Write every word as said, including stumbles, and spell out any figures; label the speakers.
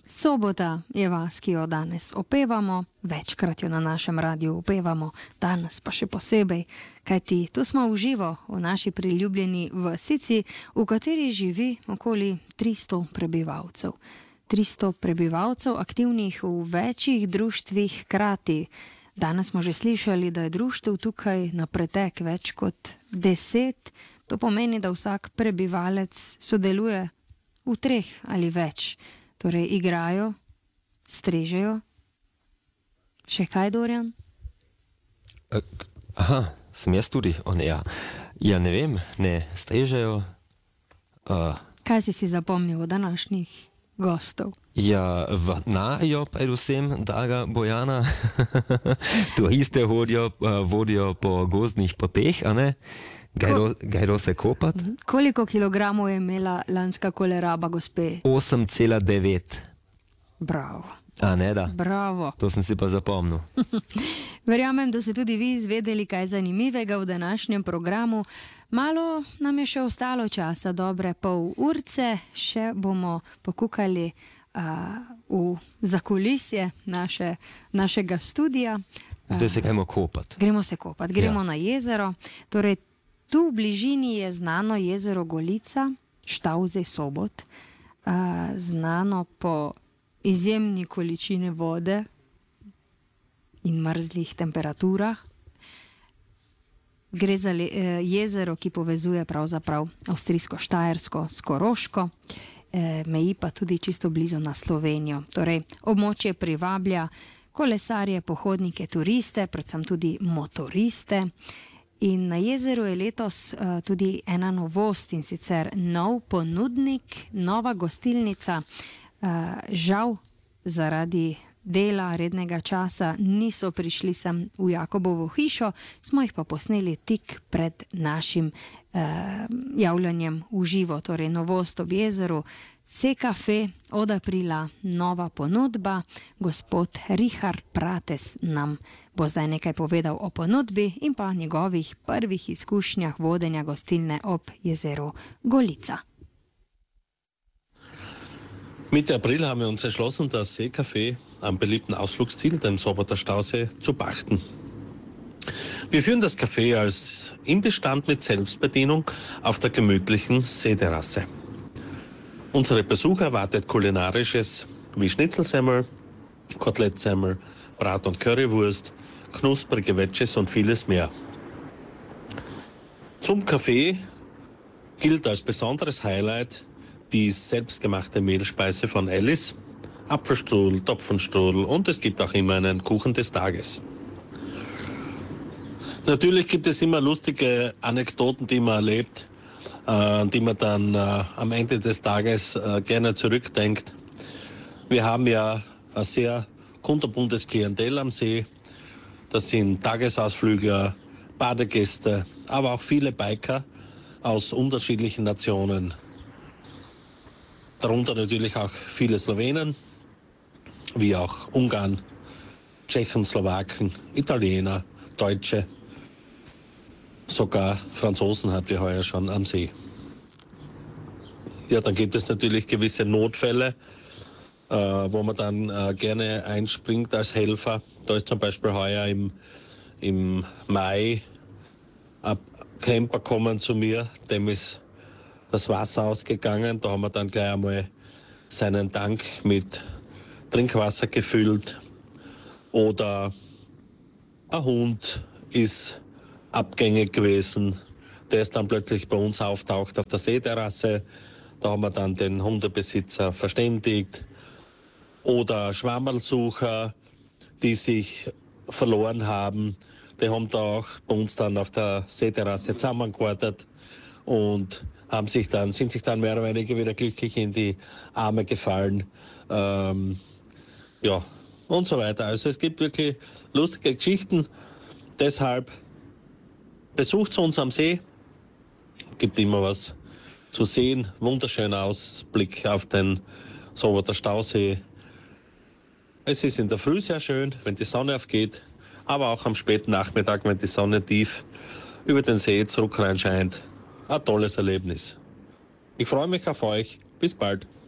Speaker 1: Sobota je vas, ki jo danes opevamo, večkrat jo na našem radiju opevamo, danes pa še posebej, kajti tu smo v živo v naši priljubljeni vasici, v kateri živi okoli tristo prebivalcev. tristo prebivalcev aktivnih v večjih društvih hkrati. Danes smo že slišali, da je društev tukaj na pretek več kot deset. To pomeni, da vsak prebivalec sodeluje v treh ali več. Torej igrajo, strežejo. Še kaj, Dorjan?
Speaker 2: Aha, sem jaz tudi, on ja. Ja, ne vem, ne strežejo. Uh,
Speaker 1: kaj si si zapomnil od današnjih gostov?
Speaker 2: Ja, vrtnajo predvsem, draga Bojana. Turiste hodijo, uh, vodijo po gozdnih poteh, a ne? Gajdo se kopat.
Speaker 1: Koliko kilogramov je imela lanska koleraba, gospe?
Speaker 2: osem cela devet.
Speaker 1: Bravo.
Speaker 2: A ne da?
Speaker 1: Bravo.
Speaker 2: To sem si pa zapomnil.
Speaker 1: Verjamem, da ste tudi vi izvedeli kaj zanimivega v današnjem programu. Malo nam je še ostalo časa, dobre pol urce, še bomo pokukali uh, v zakulisje naše, našega studija.
Speaker 2: Zdaj se gremo kopat.
Speaker 1: Gremo se kopat, gremo
Speaker 2: Ja.
Speaker 1: na jezero. Torej, tu v bližini je znano jezero Golica, Štavze Sobot, uh, znano po izjemni količini vode in mrzlih temperaturah. Gre za le, eh, jezero, ki povezuje pravzaprav avstrijsko Štajersko s Koroško, eh, meji pa tudi čisto blizu na Slovenijo. Torej, območje privablja kolesarje, pohodnike, turiste, predvsem tudi motoriste. In na jezeru je letos uh, tudi ena novost, in sicer nov ponudnik, nova gostilnica. Uh, žal zaradi dela, rednega časa niso prišli sem v Jakobovo hišo, smo jih pa posneli tik pred našim uh, javljanjem v živo. Torej novost ob jezeru, Se Cafe, od aprila nova ponudba. Gospod Richard Prates nam bo zdaj nekaj povedal o ponudbi in pa njegovih prvih izkušnjah vodenja gostilne ob jezeru Golica.
Speaker 3: Mitte April haben wir uns entschlossen, das See Café am beliebten Ausflugsziel, dem Soboter Stausee, zu pachten. Wir führen das Café als Imbestand mit Selbstbedienung auf der gemütlichen Seeterrasse. Unsere Besucher erwartet kulinarisches wie Schnitzelsemmel, Kotelettsemmel, Brat- und Currywurst, knusprige Veggies und vieles mehr. Zum Kaffee gilt als besonderes Highlight die selbstgemachte Mehlspeise von Alice, Apfelstrudel, Topfenstrudel und es gibt auch immer einen Kuchen des Tages. Natürlich gibt es immer lustige Anekdoten, die man erlebt, äh, die man dann äh, am Ende des Tages äh, gerne zurückdenkt. Wir haben ja ein sehr kunterbuntes Klientel am See. Das sind Tagesausflügler, Badegäste, aber auch viele Biker aus unterschiedlichen Nationen. Darunter natürlich auch viele Slowenen, wie auch Ungarn, Tschechen, Slowaken, Italiener, Deutsche, sogar Franzosen hatten wir heuer schon am See. Ja, dann gibt es natürlich gewisse Notfälle, äh, wo man dann äh, gerne einspringt als Helfer. Da ist zum Beispiel heuer im, im Mai ein Camper gekommen zu mir, dem ist das Wasser ausgegangen. Da haben wir dann gleich einmal seinen Tank mit Trinkwasser gefüllt. Oder ein Hund ist abgängig gewesen. Der ist dann plötzlich bei uns auftaucht auf der Seeterrasse. Da haben wir dann den Hundebesitzer verständigt. Oder Schwammerlsucher, die sich verloren haben. Die haben da auch bei uns dann auf der Seeterrasse zusammengewartet und haben sich dann, sind sich dann mehr oder weniger wieder glücklich in die Arme gefallen. Ähm, ja, und so weiter. Also es gibt wirklich lustige Geschichten. Deshalb besucht uns am See. Gibt immer was zu sehen. Wunderschöner Ausblick auf den Soboter Stausee. Es ist in der Früh sehr schön, wenn die Sonne aufgeht, aber auch am späten Nachmittag, wenn die Sonne tief über den See zurück reinscheint. Ein tolles Erlebnis. Ich freue mich auf euch. Bis bald.